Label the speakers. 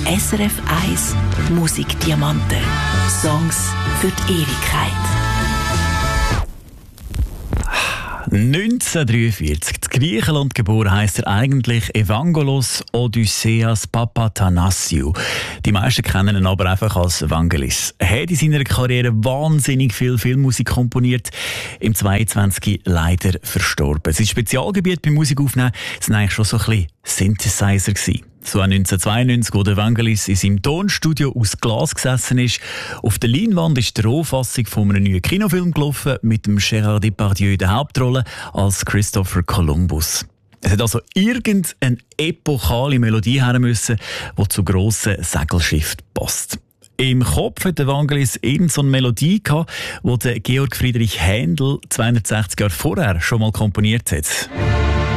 Speaker 1: SRF 1 Musikdiamanten. Songs für die Ewigkeit.
Speaker 2: 1943. In Griechenland geboren heisst er eigentlich Evangelos Odysseas Papathanassiou. Die meisten kennen ihn aber einfach als Vangelis. Er hat in seiner Karriere wahnsinnig viel Filmmusik komponiert. Im 22 leider verstorben. Sein Spezialgebiet beim Musikaufnehmen waren eigentlich schon so ein bisschen Synthesizer gewesen. So 1992, wo der Vangelis in seinem Tonstudio aus Glas gesessen ist. Auf der Leinwand ist die Rohfassung von einem neuen Kinofilm gelaufen, mit dem Gérard Depardieu in der Hauptrolle als Christopher Columbus. Es hat also irgendeine epochale Melodie her müssen, die zu grossen Segelschiffen passt. Im Kopf hat der Vangelis so eine Melodie gehabt, die Georg Friedrich Händel 260 Jahre vorher schon mal komponiert hat.